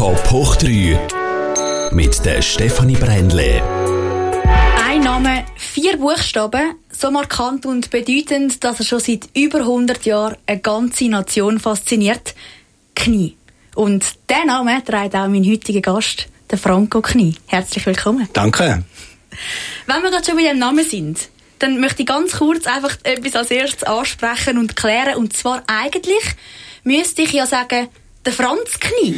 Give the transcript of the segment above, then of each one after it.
Top hoch 3 mit der Stefanie Brändle. Ein Name, 4 Buchstaben, so markant und bedeutend, dass er schon seit über 100 Jahren eine ganze Nation fasziniert. Knie. Und diesen Namen trägt auch mein heutiger Gast, der Franco Knie. Herzlich willkommen. Danke. Wenn wir gerade schon bei dem Namen sind, dann möchte ich ganz kurz einfach etwas als erstes ansprechen und klären. Und zwar eigentlich müsste ich ja sagen, der Franz Knie.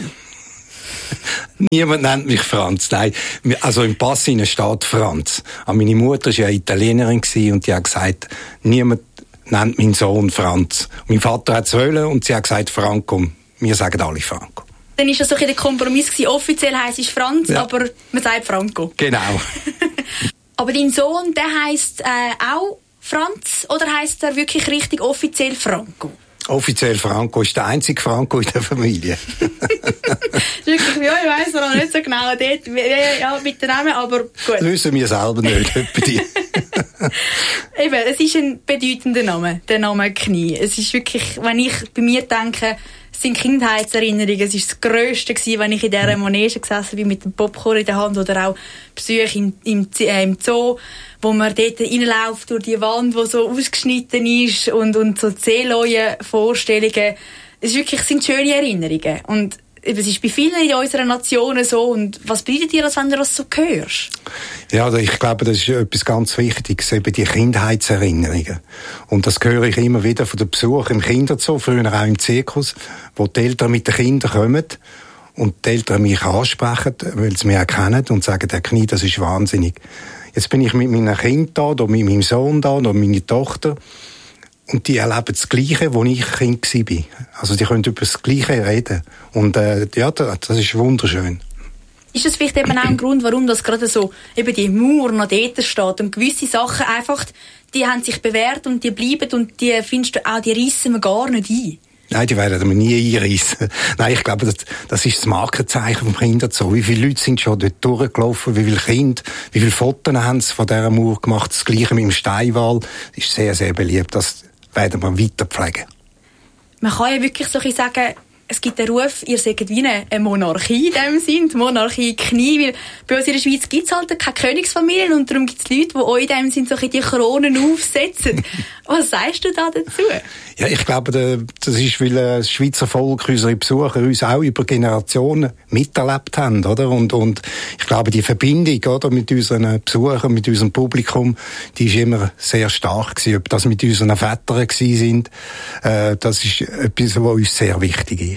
Niemand nennt mich Franz, nein. Also im Pass steht Franz. Aber meine Mutter war ja Italienerin und die hat gesagt, niemand nennt meinen Sohn Franz. Mein Vater hat es wollen und sie hat gesagt Franco. Wir sagen alle Franco. Dann war das so ein der Kompromiss gewesen. Offiziell heisst es Franz, ja, aber man sagt Franco. Genau. Aber dein Sohn, der heisst auch Franz oder heisst er wirklich richtig offiziell Franco? Offiziell Franco ist der einzige Franco in der Familie. Wirklich, ja, ich weiss noch nicht so genau dort, ja, mit den Namen, aber gut. Das wissen wir selber nicht, bei dir. Eben, es ist ein bedeutender Name, der Name Knie. Es ist wirklich, wenn ich bei mir denke, es sind Kindheitserinnerungen, es war das Grösste gewesen, wenn ich in dieser Manege gesessen bin mit dem Popcorn in der Hand oder auch Besuche im Zoo, wo man dort reinläuft durch die Wand, die so ausgeschnitten ist und so Seeleuen-Vorstellungen. Es sind schöne Erinnerungen. Und es ist bei vielen in unserer Nation so. Und was bedeutet dir das, wenn du das so hörst? Ja, ich glaube, das ist etwas ganz Wichtiges, eben die Kindheitserinnerungen. Und das höre ich immer wieder von den Besuchern im Kinderzoo, früher auch im Zirkus, wo die Eltern mit den Kindern kommen und die Eltern mich ansprechen, weil sie mich erkennen und sagen, der Knie, das ist wahnsinnig. Jetzt bin ich mit meinen Kindern da, mit meinem Sohn da, und meine Tochter. Und die erleben das Gleiche, wo ich Kind war. Also die können über das Gleiche reden. Und ja, das ist wunderschön. Ist das vielleicht eben auch ein Grund, warum das gerade so eben die Mauer noch dort steht und gewisse Sachen einfach, die haben sich bewährt und die bleiben und die findest du auch, die reissen wir gar nicht ein? Nein, die werden wir nie einreissen. Nein, ich glaube, das ist das Markenzeichen vom Kinderzoo. Wie viele Leute sind schon dort durchgelaufen, wie viele Kinder, wie viele Fotos haben sie von dieser Mauer gemacht. Das Gleiche mit dem Steinwall. Das ist sehr, sehr beliebt. Das werden wir weiter pflegen. Man kann ja wirklich so sagen, es gibt einen Ruf, ihr seid wie eine Monarchie in dem Sinn, die Monarchie Knie, weil bei uns in der Schweiz gibt es halt keine Königsfamilien und darum gibt es Leute, die euch in dem Sinn so die Kronen aufsetzen. Was sagst du da dazu? Ja, ich glaube, das ist, weil das Schweizer Volk, unsere Besucher, uns auch über Generationen miterlebt haben, oder? Und ich glaube, die Verbindung, oder, mit unseren Besuchern, mit unserem Publikum, die ist immer sehr stark gewesen. Ob das mit unseren Vätern gewesen sind, das ist etwas, was uns sehr wichtig ist.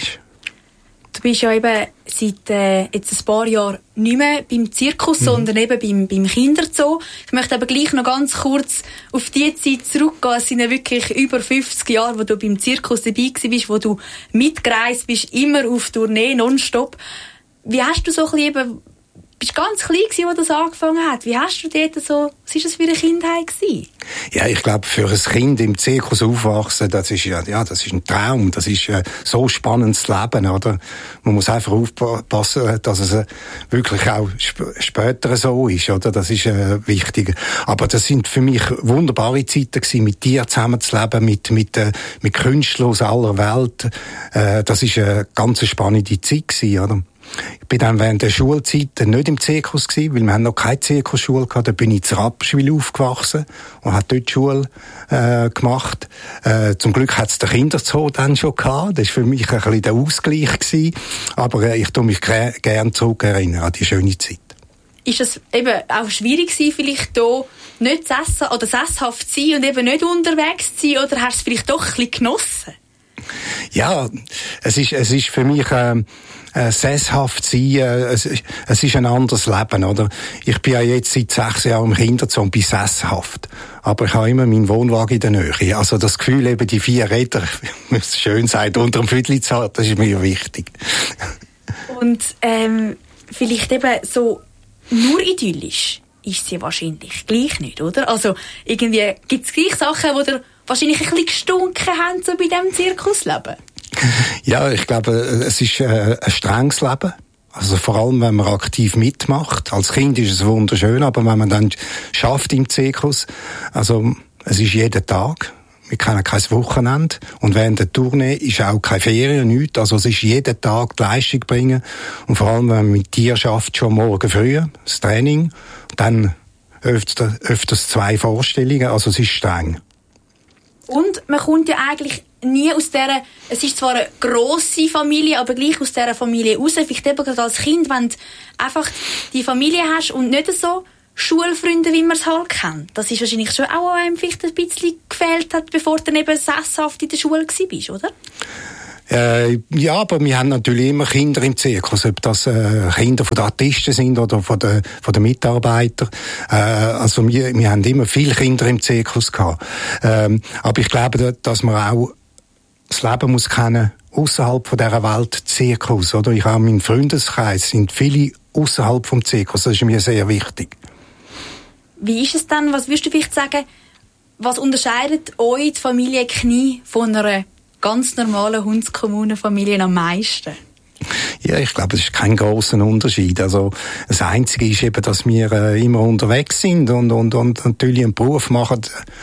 Du bist ja eben seit jetzt ein paar Jahren nicht mehr beim Zirkus, sondern eben beim Kinderzoo. Ich möchte aber gleich noch ganz kurz auf die Zeit zurückgehen. Es sind ja wirklich über 50 Jahre, wo du beim Zirkus dabei bist, wo du mitgereist bist, immer auf Tournee, nonstop. Wie hast du so ein bisschen eben, bist ganz klein gewesen, als das angefangen hat. Wie hast du dort so, was war das für eine Kindheit gewesen? Ja, ich glaube, für ein Kind im Zirkus aufwachsen, das ist das ist ein Traum. Das ist so spannendes Leben, oder? Man muss einfach aufpassen, dass es wirklich auch später so ist, oder? Das ist wichtig. Aber das sind für mich wunderbare Zeiten gewesen, mit dir zusammenzuleben, mit Künstlern aus aller Welt. Das ist eine ganz spannende Zeit gewesen, oder? Ich bin dann während der Schulzeit nicht im Zirkus gewesen, weil wir haben noch keine Zirkusschule gehabt. Da bin ich in Rapperswil aufgewachsen und habe dort Schule gemacht. Zum Glück hat es den Kinderzoo dann schon gehabt. Das war für mich ein bisschen der Ausgleich gewesen. Aber ich tue mich gerne zurückerinnern an die schöne Zeit. Ist es eben auch schwierig gewesen, vielleicht hier nicht zu essen oder sesshaft zu sein und eben nicht unterwegs zu sein? Oder hast du es vielleicht doch ein bisschen genossen? Ja, es ist für mich sesshaft sein, es ist ein anderes Leben, oder? Ich bin ja jetzt seit 6 Jahren im Kinderzoo und bin sesshaft. Aber ich habe immer meinen Wohnwagen in der Nähe. Also das Gefühl, eben die 4 Räder, wie es schön sagt, unter dem Viertel zu haben, das ist mir wichtig. Und vielleicht eben so nur idyllisch ist sie wahrscheinlich gleich nicht, oder? Also irgendwie gibt es gleich Sachen, die dir wahrscheinlich ein bisschen gestunken haben, so bei diesem Zirkusleben? Ja, ich glaube, es ist ein strenges Leben. Also vor allem, wenn man aktiv mitmacht. Als Kind ist es wunderschön, aber wenn man dann schafft im Zirkus, also es ist jeden Tag. Wir kennen kein Wochenende. Und während der Tournee ist auch keine Ferien, nichts. Also es ist jeden Tag die Leistung bringen. Und vor allem, wenn man mit Tieren schafft, schon morgen früh, das Training, dann öfters 2 Vorstellungen. Also es ist streng. Und man kommt ja eigentlich nie aus dieser, es ist zwar eine grosse Familie, aber gleich aus dieser Familie raus. Vielleicht eben gerade als Kind, wenn du einfach die Familie hast und nicht so Schulfreunde, wie man es halt kennt. Das ist wahrscheinlich schon auch einem vielleicht ein bisschen gefehlt hat, bevor du dann eben sesshaft in der Schule warst, oder? Ja, aber wir haben natürlich immer Kinder im Zirkus, ob das Kinder von den Artisten sind oder von den Mitarbeitern. Also wir haben immer viele Kinder im Zirkus gehabt. Aber ich glaube, dass man auch das Leben muss kennen außerhalb von dieser Welt Zirkus, oder? Ich habe meinen Freundeskreis, sind viele außerhalb vom Zirkus. Das ist mir sehr wichtig. Wie ist es dann? Was würdest du vielleicht sagen? Was unterscheidet euch die Familie Knie von einer ganz normalen Hundskommunenfamilie am meisten? Ja, ich glaube, es ist kein grosser Unterschied. Also, das Einzige ist eben, dass wir immer unterwegs sind und natürlich einen Beruf machen,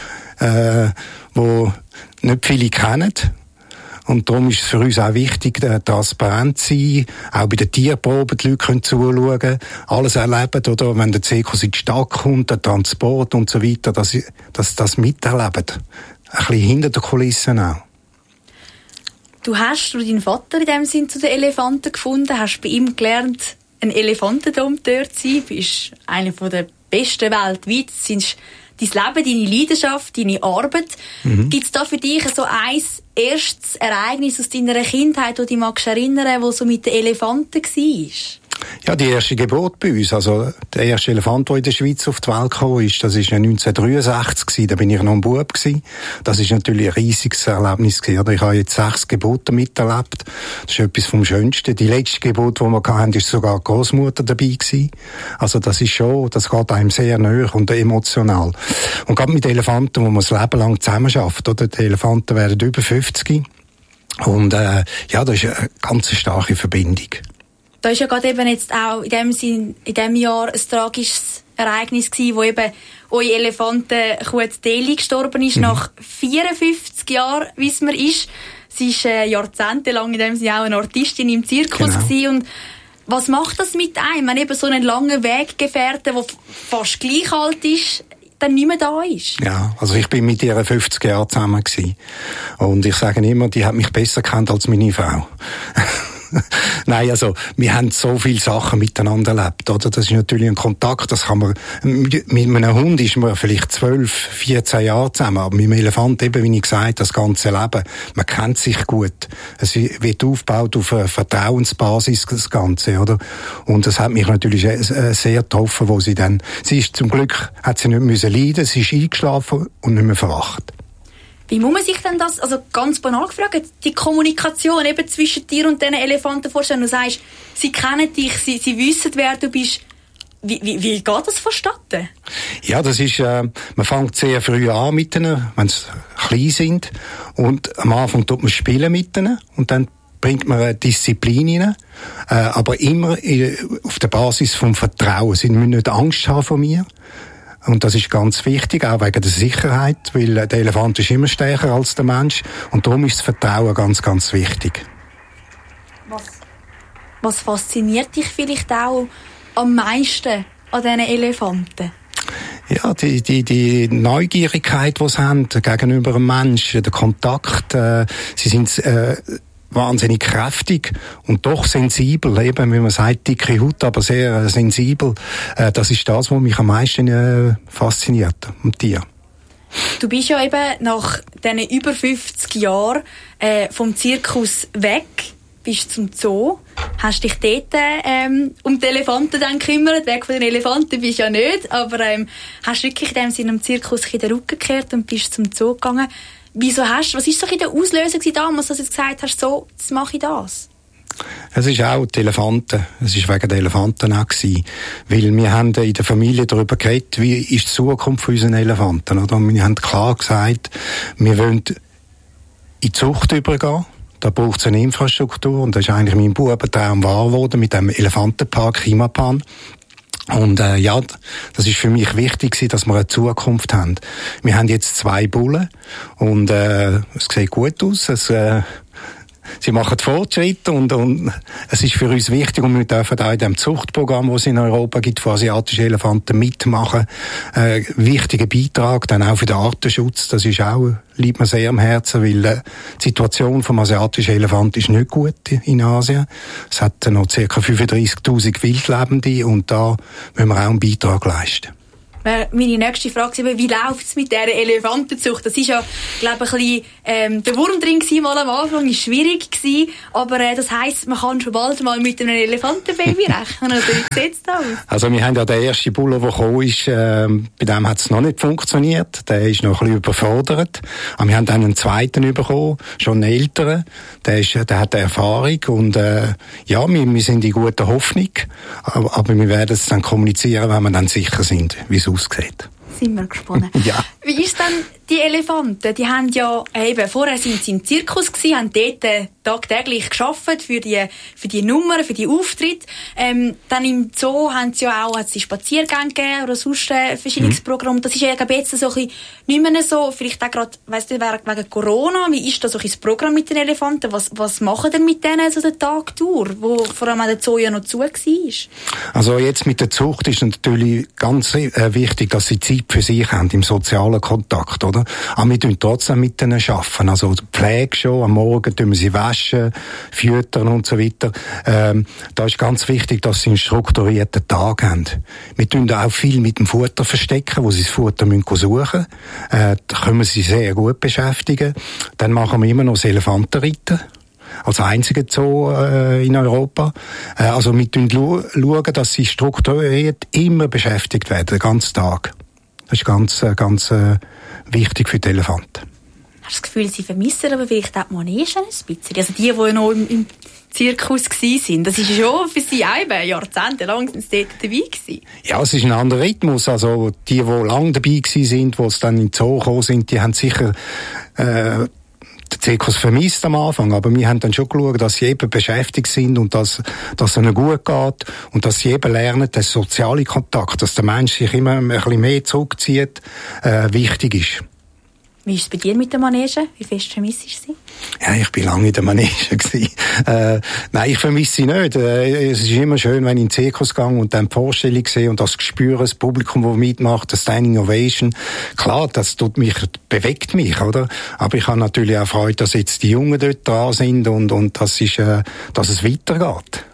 wo nicht viele kennen. Und darum ist es für uns auch wichtig, transparent zu sein, auch bei den Tierproben die Leute können zuschauen, alles erleben, oder wenn der Zirkus in die Stadt kommt, der Transport und so weiter, dass sie das miterleben. Ein bisschen hinter den Kulissen auch. Du hast durch deinen Vater in dem Sinn zu den Elefanten gefunden, hast bei ihm gelernt, ein Elefantendompteur zu sein, bist einer der besten weltweit, sind dein Leben, deine Leidenschaft, deine Arbeit. Gibt es da für dich so ein erstes Ereignis aus deiner Kindheit, das du dich erinnern magst, das so mit den Elefanten war? Ja, die erste Geburt bei uns, also der erste Elefant, der in der Schweiz auf die Welt gekommen ist, das war 1963 gewesen, da bin ich noch ein Bub gewesen. Das ist natürlich ein riesiges Erlebnis gewesen, oder? Ich habe jetzt 6 Geburten miterlebt. Das ist etwas vom Schönsten. Die letzte Geburt, die wir hatten, ist sogar die Großmutter dabei gewesen. Also das ist schon, das geht einem sehr nahe und emotional. Und gerade mit Elefanten, wo man das Leben lang zusammen schafft, oder? Die Elefanten werden über 50. Und, ja, das ist eine ganz starke Verbindung. Da ist ja gerade eben jetzt auch in diesem Jahr ein tragisches Ereignis gewesen, wo eben eure Elefantenkuh Deli gestorben ist, nach 54 Jahren, wie es mir ist. Sie ist jahrzehntelang in dem Sinne auch eine Artistin im Zirkus gewesen. Und was macht das mit einem, wenn eben so einen langen Weggefährte, der fast gleich alt ist, dann nicht mehr da ist? Ja, also ich bin mit ihr 50 Jahre zusammen gewesen. Und ich sage immer, die hat mich besser gekannt als meine Frau. Nein, also, wir haben so viele Sachen miteinander erlebt, oder? Das ist natürlich ein Kontakt, das kann man, mit einem Hund ist man vielleicht 12, 14 Jahre zusammen, aber mit einem Elefant eben, wie ich gesagt, das ganze Leben. Man kennt sich gut. Es wird aufgebaut auf eine Vertrauensbasis, das Ganze, oder? Und das hat mich natürlich sehr getroffen, wo sie ist zum Glück, hat sie nicht müssen leiden, sie ist eingeschlafen und nicht mehr verwacht. Wie muss man sich denn das, also ganz banal gefragt, die Kommunikation eben zwischen dir und diesen Elefanten vorstellen? Du sagst, sie kennen dich, sie wissen, wer du bist. Wie geht das vonstatten? Ja, das ist, man fängt sehr früh an mit ihnen, wenn sie klein sind. Und am Anfang tut man spielen mit ihnen und dann bringt man eine Disziplin rein, aber immer auf der Basis vom Vertrauen. Sie müssen nicht Angst haben vor mir. Und das ist ganz wichtig, auch wegen der Sicherheit, weil der Elefant ist immer stärker als der Mensch. Und darum ist das Vertrauen ganz, ganz wichtig. Was fasziniert dich vielleicht auch am meisten an diesen Elefanten? Ja, die Neugierigkeit, die sie haben gegenüber einem Menschen, der Kontakt. Sie sind wahnsinnig kräftig und doch sensibel, eben, wie man sagt, dicke Haut, aber sehr sensibel. Das ist das, was mich am meisten fasziniert am Tier. Du bist ja eben nach diesen über 50 Jahren vom Zirkus weg, bist zum Zoo, hast dich dort um die Elefanten dann gekümmert, weg von den Elefanten bist du ja nicht, aber hast wirklich in dem Sinne am Zirkus in den Rücken gekehrt und bist zum Zoo gegangen. Was war so der Auslöser damals, dass du gesagt hast, so, jetzt mache ich das? Es ist auch die Elefanten. Es ist wegen der Elefanten auch gewesen. Weil wir haben in der Familie darüber geredet, wie ist die Zukunft von unseren Elefanten, oder? Und wir haben klar gesagt, wir wollen in die Zucht übergehen. Da braucht es eine Infrastruktur. Und das ist eigentlich mein Bubentraum wahr geworden mit dem Elefantenpark Imapan. Und ja, das ist für mich wichtig, dass wir eine Zukunft haben. Wir haben jetzt 2 Bullen und es sieht gut aus. Sie machen Fortschritte und es ist für uns wichtig und wir dürfen auch in dem Zuchtprogramm, das es in Europa gibt, für asiatische Elefanten mitmachen. Wichtiger Beitrag dann auch für den Artenschutz. Das ist auch, liegt mir sehr am Herzen, weil die Situation vom asiatischen Elefant ist nicht gut in Asien. Es hat noch ca. 35.000 Wildlebende und da müssen wir auch einen Beitrag leisten. Meine nächste Frage ist, wie läuft es mit dieser Elefantenzucht? Das ist ja, glaube ich, ein bisschen der Wurm drin gewesen, mal am Anfang, ist schwierig gewesen, aber das heisst, man kann schon bald mal mit einem Elefantenbaby rechnen, oder wie sieht es da aus? Also wir haben ja den ersten Bullen, der gekommen ist, bei dem hat es noch nicht funktioniert, der ist noch ein bisschen überfordert, aber wir haben dann einen zweiten bekommen, schon einen älteren, der hat Erfahrung und ja, wir sind in guter Hoffnung, aber wir werden es dann kommunizieren, wenn wir dann sicher sind, wie es aussieht. Sind wir gespannt. Ja. Wie ist denn die Elefanten? Die haben ja eben, vorher sind sie im Zirkus gewesen, haben dort tagtäglich gearbeitet für die Nummern, für die Auftritte. Dann im Zoo haben sie ja auch Spaziergänge gegeben oder sonst verschiedenes Programm. Das ist ja jetzt so ein bisschen nicht mehr so, vielleicht auch gerade, weiss nicht, wegen Corona. Wie ist da so ein Programm mit den Elefanten? Was machen denn mit denen so den Tag durch, wo vor allem auch der Zoo ja noch zu war? Also jetzt mit der Zucht ist natürlich ganz wichtig, dass sie Zeit für sich haben, im sozialen Kontakt, oder? Aber wir tun trotzdem mit denen arbeiten. Also die Pflege schon, am Morgen tun wir sie waschen, füttern und so weiter. Da ist ganz wichtig, dass sie einen strukturierten Tag haben. Wir tun da auch viel mit dem Futter verstecken, wo sie das Futter suchen müssen. Da können wir sie sehr gut beschäftigen. Dann machen wir immer noch das Elefantenreiten. Als einziger Zoo in Europa. Also wir schauen, dass sie strukturiert immer beschäftigt werden, den ganzen Tag. Das ist ganz wichtig für die Elefanten. Hast du das Gefühl, sie vermissen aber vielleicht auch die Manege ein bisschen? Also die noch im Zirkus waren, das ist schon für sie eben jahrzehntelang sind sie dort dabei gewesen. Ja, es ist ein anderer Rhythmus. Also die lange dabei waren, die es dann in den Zoo gekommen sind, die haben sicher den Zirkus vermisst am Anfang, aber wir haben dann schon geschaut, dass sie eben beschäftigt sind und dass es ihnen gut geht und dass sie eben lernen, der soziale Kontakt, dass der Mensch sich immer ein bisschen mehr zurückzieht, wichtig ist. Wie ist es bei dir mit der Manege? Wie fest vermisst du sie? Ja, ich bin lange in der Manege gewesen. Nein, ich vermisse sie nicht. Es ist immer schön, wenn ich in den Zirkus gehe und dann die Vorstellung sehe und das Gespür, das Publikum, das mitmacht, das Standing Ovation. Klar, das bewegt mich, oder? Aber ich habe natürlich auch Freude, dass jetzt die Jungen dort dran sind und dass es weitergeht.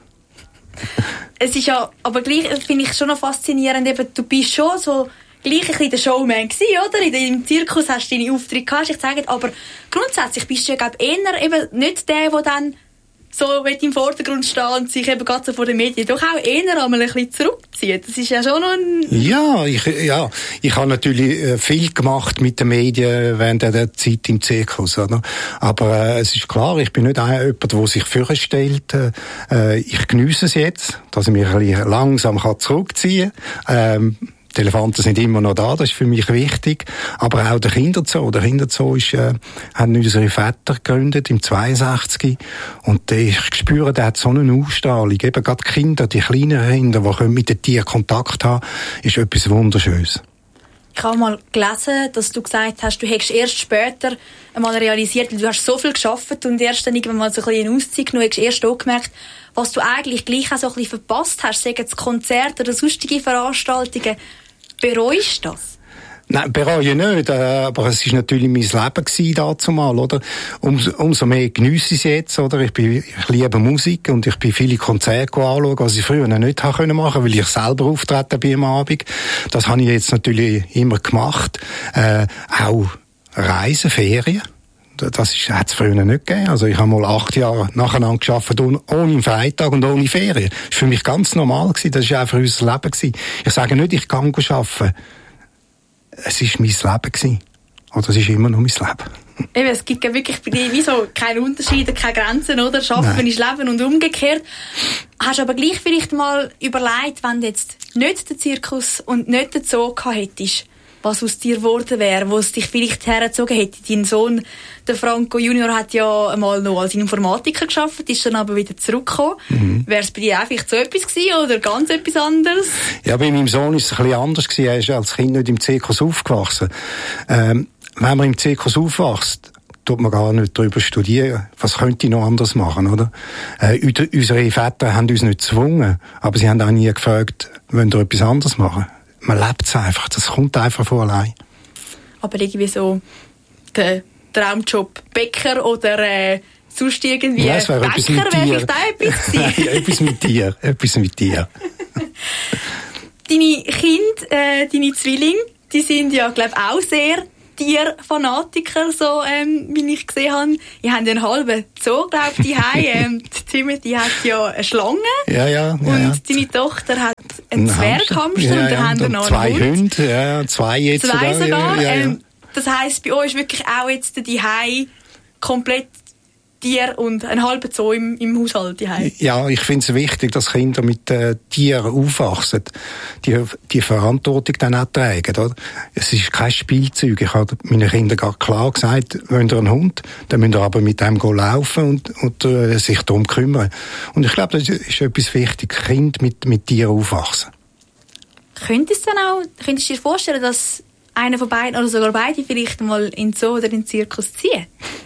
Es ist ja, aber gleich finde ich schon noch faszinierend, eben, du bist schon so gleich ein bisschen der Showman gewesen, oder? Im Zirkus hast du deine Auftritte gehabt, ich sage, aber grundsätzlich bist du ja, glaube ich, eher eben nicht der dann so im Vordergrund steht und sich eben gerade so vor den Medien doch auch eher einmal ein bisschen zurückzieht. Das ist ja schon noch ein... Ja, ich habe natürlich viel gemacht mit den Medien während der Zeit im Zirkus, oder? Aber es ist klar, ich bin nicht jemand, der sich vorstellt. Ich geniesse es jetzt, dass ich mich ein bisschen langsam zurückziehen kann. Die Elefanten sind immer noch da, das ist für mich wichtig. Aber auch der Kinderzoo. Der Kinderzoo haben unsere Väter gegründet, im 62. Und ich spüre, der hat so eine Ausstrahlung. Eben gerade die Kinder, die kleinen Kinder, die mit den Tieren Kontakt haben, ist etwas Wunderschönes. Ich habe mal gelesen, dass du gesagt hast, du hättest erst später einmal realisiert, weil du hast so viel gearbeitet und erst dann irgendwann mal so ein bisschen eine Auszeit genommen, hast erst auch gemerkt, was du eigentlich gleich auch so ein bisschen verpasst hast, sagen es Konzerte oder sonstige Veranstaltungen. Bereust du das? Nein, bereue nicht, aber es war natürlich mein Leben gewesen, dazumal, oder? Umso mehr geniesse ich es jetzt, oder? Ich liebe Musik und ich bin viele Konzerte anschauen, was ich früher noch nicht machen konnte, weil ich selber auftreten bin am Abend. Das habe ich jetzt natürlich immer gemacht. Auch Reisen, Ferien. Das hat es früher nicht gegeben. Also ich habe mal 8 Jahre nacheinander gearbeitet, ohne Freitag und ohne Ferien. Das war für mich ganz normal gewesen. Das war auch für unser Leben gewesen. Ich sage nicht, ich kann arbeiten. Es war mein Leben gewesen. Oder es ist immer noch mein Leben. Eben, es gibt ja wirklich bei dir wie so keine Unterschiede, keine Grenzen, oder? Schaffen ist Leben und umgekehrt. Hast du aber gleich vielleicht mal überlegt, wenn du jetzt nicht den Zirkus und nicht den Zoo gehabt hättest, was aus dir geworden wäre, wo es dich vielleicht hergezogen hätte. Dein Sohn, der Franco Junior, hat ja einmal noch als Informatiker gearbeitet, ist dann aber wieder zurückgekommen. Wäre es bei dir auch vielleicht so etwas gewesen oder ganz etwas anderes? Ja, bei meinem Sohn ist es ein bisschen anders gewesen. Er ist als Kind nicht im Zirkus aufgewachsen. Wenn man im Zirkus aufwächst, tut man gar nicht darüber studieren, was könnte ich noch anders machen, oder? Unsere Väter haben uns nicht gezwungen, aber sie haben auch nie gefragt, wollen wir etwas anderes machen? Man lebt es einfach, das kommt einfach von allein. Aber irgendwie so der Traumjob Bäcker oder sonst irgendwie ja, Bäcker wäre vielleicht auch etwas gewesen. Ja, etwas mit dir. Deine Kinder, deine Zwillinge, die sind ja, glaube ich, auch sehr Tierfanatiker, so, wie ich gesehen habe. Ihr habt einen halben Zoo, glaube ich, daheim. Timothy hat ja eine Schlange. Ja. Und deine Tochter hat einen Zwerghamster und dann haben wir noch zwei einen Hund. Hunde, ja, zwei jetzt sogar. Ja. Das heisst, bei euch ist wirklich auch jetzt daheim komplett Tier und ein halber Zoo im Haushalt daheim. Ja, ich finde es wichtig, dass Kinder mit Tieren aufwachsen, die Verantwortung dann auch tragen. Oder? Es ist kein Spielzeug. Ich habe meinen Kindern gar klar gesagt, wenn ihr einen Hund, dann müsst ihr aber mit dem laufen und sich darum kümmern. Und ich glaube, das ist etwas wichtig, Kinder mit Tieren aufwachsen. Könntest du dir vorstellen, dass einer von beiden oder sogar beide vielleicht mal in den Zoo oder in den Zirkus ziehen?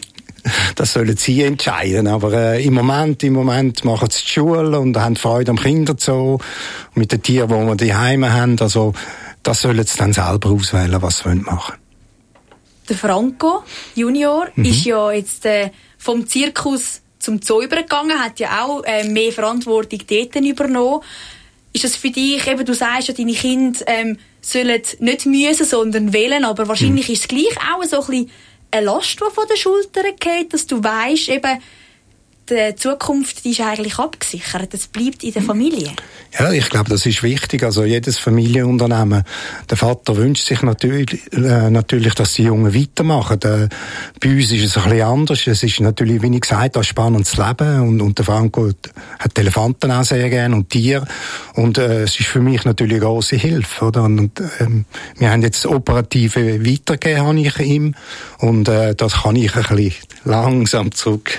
Das sollen sie entscheiden, aber im Moment machen sie die Schule und haben Freude am Kinderzoo mit den Tieren, die wir daheim haben. Also das sollen sie dann selber auswählen, was sie machen wollen. Der Franco Junior ist ja jetzt vom Zirkus zum Zoo übergegangen, hat ja auch mehr Verantwortung dort übernommen. Ist das für dich, eben, du sagst ja, deine Kinder sollen nicht müssen, sondern wählen, aber wahrscheinlich ist es gleich auch so ein bisschen eine Last, die von den Schultern geht, dass du weisst, eben, die Zukunft die ist eigentlich abgesichert. Das bleibt in der Familie. Ja, ich glaube, das ist wichtig. Also jedes Familienunternehmen. Der Vater wünscht sich natürlich, dass die Jungen weitermachen. Bei uns ist es ein bisschen anders. Es ist natürlich, wie ich gesagt habe, ein spannendes Leben. Und der Franco hat Elefanten auch sehr gerne und Tiere. Und es ist für mich natürlich eine grosse Hilfe. Oder? Und wir haben jetzt das Operative weitergegeben, habe ich ihm. Und das kann ich ein bisschen langsam zurück.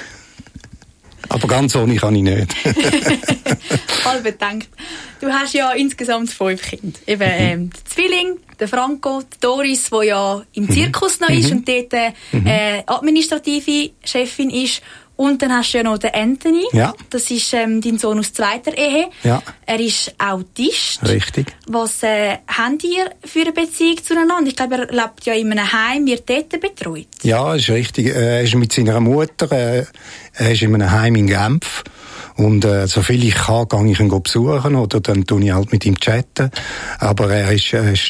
Aber ganz ohne kann ich nicht. Halb bedenkt. Du hast ja insgesamt 5 Kinder. Eben der Zwilling, der Franco, die Doris, die ja im Zirkus noch ist und dort administrative Chefin ist. Und dann hast du ja noch den Anthony. Ja. Das ist dein Sohn aus zweiter Ehe. Ja. Er ist Autist. Richtig. Was habt ihr für eine Beziehung zueinander? Ich glaube, er lebt ja in einem Heim, wird dort betreut. Ja, ist richtig. Er ist mit seiner Mutter, er ist in einem Heim in Genf. Und so viel ich kann, gehe ich ihn besuchen oder dann tue ich halt mit ihm chatten. Aber er ist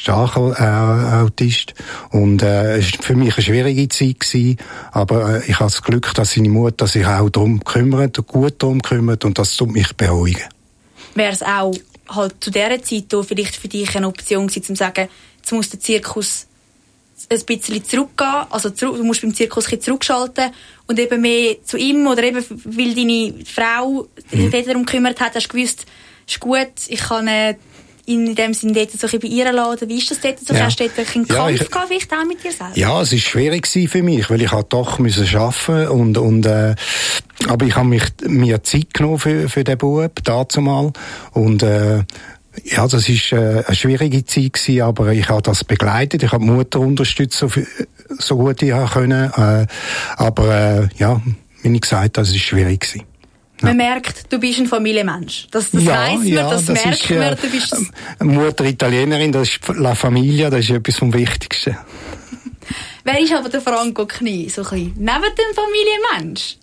starker Autist und es war für mich eine schwierige Zeit gewesen. Aber ich habe das Glück, dass seine Mutter sich auch darum kümmert, gut darum kümmert und das tut mich beruhigen. Wäre es auch halt zu dieser Zeit vielleicht für dich eine Option gewesen, zu sagen, jetzt muss der Zirkus ein bisschen zurückgehen, also du musst beim Zirkus ein bisschen zurückschalten und eben mehr zu ihm oder eben, weil deine Frau sich darum gekümmert hat, hast du gewusst, ist gut, ich kann in dem Sinne dort so ein bisschen bei ihr laden. Wie ist das dort so? Ja. Hast du dort einen Kampf gehabt, vielleicht auch mit dir selber? Ja, es war schwierig für mich, weil ich halt doch arbeiten musste aber ich habe mir Zeit genommen für den Bub, dazumal und ja, das ist eine schwierige Zeit gewesen, aber ich habe das begleitet. Ich habe die Mutter unterstützt, so gut ich konnte. Aber ja, wie ich gesagt habe, das ist schwierig gewesen. Ja. Man merkt, du bist ein Familienmensch. Das weiss man, das merkt man. Du bist Mutter Italienerin, das ist La Familia, das ist etwas vom Wichtigsten. Wer ist aber der Franco Knie, so ein bisschen neben dem Familienmensch?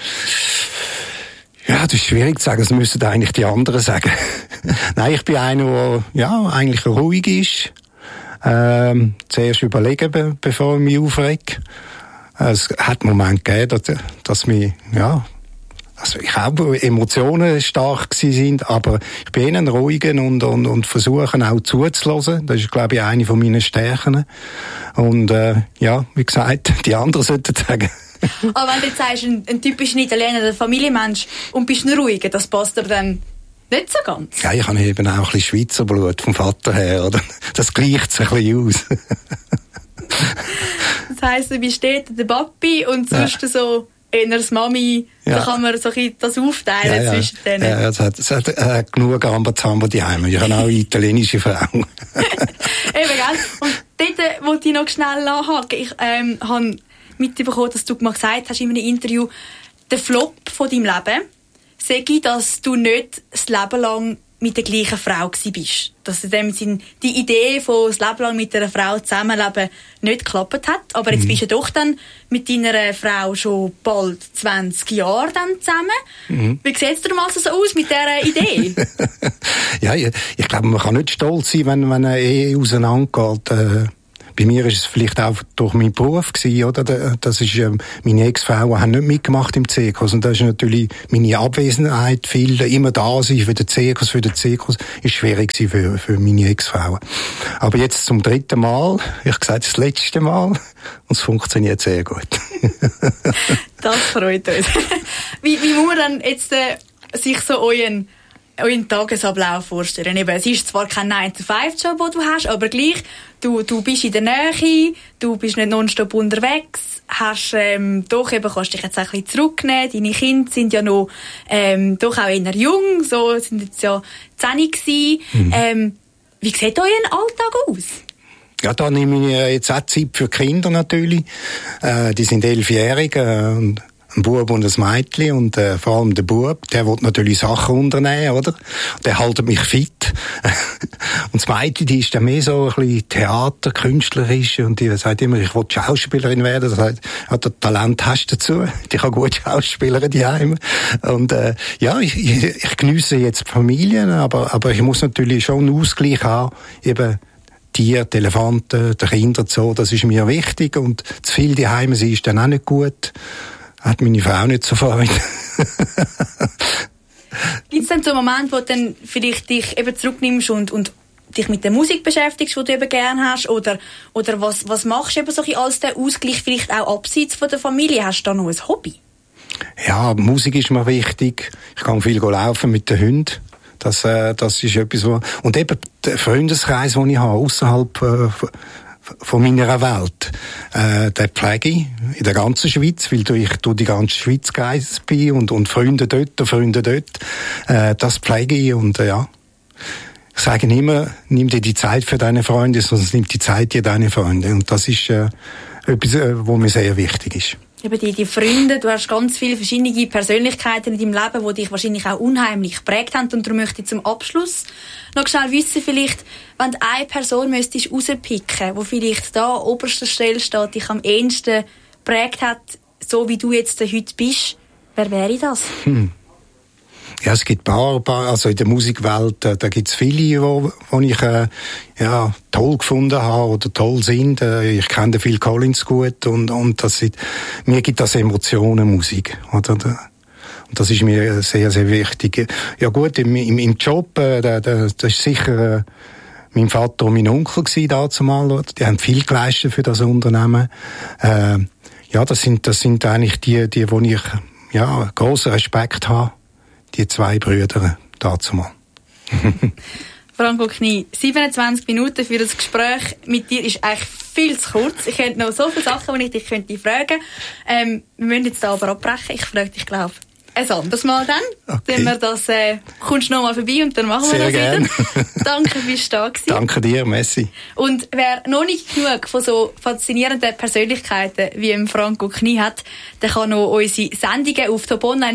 Ja, das ist schwierig zu sagen, das müssen eigentlich die anderen sagen. Nein, ich bin einer, der eigentlich ruhig ist. Zuerst überlegen, bevor ich mich aufrege. Es hat Momente gegeben, dass mich, also ich habe Emotionen stark sind, aber ich bin eher ein ruhiger und versuche auch zuzuhören. Das ist, glaube ich, eine von meinen Stärken. Und wie gesagt, die anderen sollten sagen. Aber wenn du jetzt sagst, ein typischer Italiener, ein Familienmensch und bist ein ruhiger, das passt aber dann Nicht so ganz? Ja, ich habe eben auch ein bisschen Schweizer Blut vom Vater her, oder? Das gleicht sich ein bisschen aus. Das heisst, du bist dort der Papi und sonst so eher das Mami. Da kann man so ein bisschen das aufteilen zwischen denen. Ja, es hat genug Gambazamba daheim. Ich habe auch eine italienische Frau. Eben, gell? Und dort wollte ich noch schnell nachhaken. Ich habe mitbekommen, dass du mal gesagt hast in einem Interview, der Flop von deinem Leben sei, dass du nicht das Leben lang mit der gleichen Frau gewesen bist. Dass in dem Sinn die Idee von das Leben lang mit einer Frau zusammenleben nicht geklappt hat. Aber jetzt bist du doch dann mit deiner Frau schon bald 20 Jahre dann zusammen. Wie sieht es dir mal so aus mit dieser Idee? Ja, ich glaube, man kann nicht stolz sein, wenn eine Ehe auseinandergeht. Bei mir ist es vielleicht auch durch meinen Beruf gewesen, oder? Das ist, meine Ex-Frau haben nicht mitgemacht im Zirkus. Und das ist natürlich meine Abwesenheit, viel immer da sein für den Zirkus, ist schwierig gewesen für meine Ex-Frau. Aber jetzt zum 3. Mal, ich habe gesagt, das letzte Mal, und es funktioniert sehr gut. Das freut uns. Wie muss man dann jetzt sich so euren Tagesablauf vorstellen? Eben, es ist zwar kein 9-to-5-Job, den du hast, aber gleich, du bist in der Nähe, du bist nicht nonstop unterwegs, hast, doch eben, kannst dich jetzt ein bisschen zurücknehmen, deine Kinder sind ja noch, doch auch eher jung, so, sind jetzt ja 10 gewesen. Wie sieht euer Alltag aus? Ja, da nehme ich jetzt auch Zeit für die Kinder natürlich. Die sind 11-jährig, und ein Bub und ein Mädchen und vor allem der Bub, der will natürlich Sachen unternehmen, oder? Der hält mich fit. Und das Mädchen, die ist dann mehr so ein bisschen Theater, künstlerisch und die sagt immer, ich will Schauspielerin werden. Das heißt, ja, das Talent hast du dazu. Die kann gut Schauspielerin daheim. Und ja, ich geniesse jetzt die Familie, aber ich muss natürlich schon einen Ausgleich haben, eben Tiere, die Elefanten, die Kinder so, das ist mir wichtig und zu viel daheim sein ist dann auch nicht gut. Hat meine Frau nicht so Freude. Gibt es denn so einen Moment, wo du dann vielleicht dich eben zurücknimmst und dich mit der Musik beschäftigst, die du eben gerne hast? Oder was machst du eben so als der Ausgleich vielleicht auch abseits von der Familie? Hast du da noch ein Hobby? Ja, Musik ist mir wichtig. Ich kann viel laufen mit den Hunden. Das ist etwas, und eben der Freundeskreis, den ich habe, außerhalb von meiner Welt. Den pflege ich in der ganzen Schweiz, weil ich durch die ganze Schweiz gereist bin und Freunde dort. Das pflege ich und ja. Ich sage immer, nimm dir die Zeit für deine Freunde, sonst nimm die Zeit dir deine Freunde. Und das ist etwas, was mir sehr wichtig ist. Eben die Freunde, du hast ganz viele verschiedene Persönlichkeiten in deinem Leben, die dich wahrscheinlich auch unheimlich geprägt haben. Und darum möchte ich zum Abschluss noch schnell wissen, vielleicht, wenn du eine Person müsstest rauspicken, die vielleicht da an oberster Stelle steht, dich am ehesten geprägt hat, so wie du jetzt heute bist, wer wäre das? Ja, es gibt paar, also in der Musikwelt, da gibt's viele, wo ich, toll gefunden habe oder toll sind. Ich kenne den Phil Collins gut und mir gibt das Emotionen, Musik, oder? Und das ist mir sehr, sehr wichtig. Ja gut, im Job, das ist sicher, mein Vater und mein Onkel gewesen, dazumal, die haben viel geleistet für das Unternehmen. Ja, das sind eigentlich die, wo ich, grossen Respekt habe. Die 2 Brüder dazumal. Franco Knie, 27 Minuten für das Gespräch mit dir ist eigentlich viel zu kurz. Ich hätte noch so viele Sachen, die ich dich fragen könnte. Wir müssen jetzt da aber abbrechen. Ich frage dich, glaube ich, ein anderes Mal dann. Okay. Wenn wir das, kommst du noch mal vorbei und dann machen wir das wieder. Danke, bist du da gewesen. Danke dir, Messi. Und wer noch nicht genug von so faszinierenden Persönlichkeiten wie im Franco Knie hat, der kann noch unsere Sendungen auf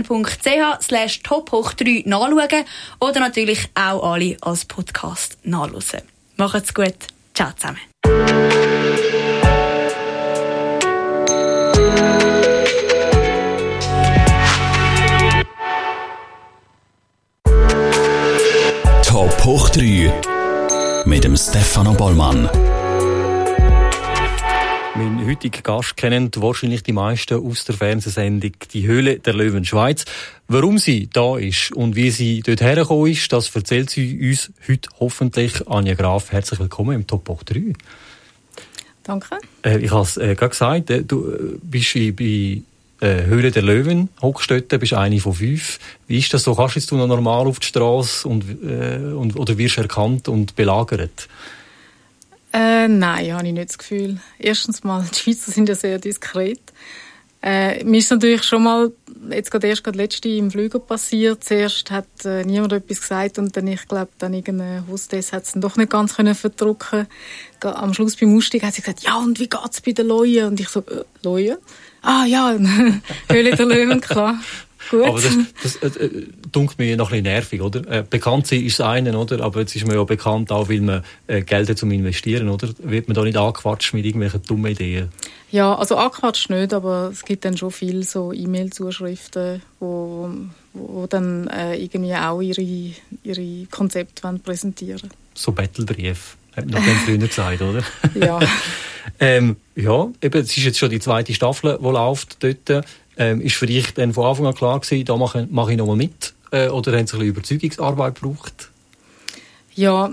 toponline.ch/top3 nachschauen oder natürlich auch alle als Podcast nachhören. Macht's gut. Ciao zusammen. Top hoch 3 mit dem Stefano Bollmann. Mein heutiger Gast kennen wahrscheinlich die meisten aus der Fernsehsendung «Die Höhle der Löwen Schweiz». Warum sie da ist und wie sie dort hergekommen ist, das erzählt sie uns heute hoffentlich. Anja Graf, herzlich willkommen im Top hoch 3. Danke. Ich habe es gerade gesagt, du bist bei Höhle der Löwen hockst dort, bist eine von 5. Wie ist das so? Kannst jetzt du noch normal auf die Straße oder wirst erkannt und belagert? Nein, habe ich nicht das Gefühl. Erstens mal, die Schweizer sind ja sehr diskret. Mir ist natürlich schon mal, jetzt gerade letzte im Flüger passiert. Zuerst hat niemand etwas gesagt und dann, ich glaube, dann irgendeine Hostess hat es dann doch nicht ganz können verdrücken. Am Schluss beim Ausstieg hat sie gesagt, ja, und wie geht's bei den Leuen? Und ich so, Leuen? Ah, ja, Höhle der Löwen, klar. Gut. Aber das dunkelt mir noch ein bisschen nervig, oder? Bekannt sein ist das eine, oder? Aber jetzt ist man ja bekannt auch, weil man Geld hat zum Investieren, oder? Wird man da nicht angequatscht mit irgendwelchen dummen Ideen? Ja, also angequatscht nicht, aber es gibt dann schon viele so E-Mail-Zuschriften, wo dann irgendwie auch ihre Konzepte präsentieren wollen. So Battlebrief, hat man noch früher gesagt, oder? Ja. Ja, eben, es ist jetzt schon die 2. Staffel, die läuft dort. Ist für dich dann von Anfang an klar gewesen, da mache ich nochmal mit? Oder haben Sie ein bisschen Überzeugungsarbeit gebraucht? Ja,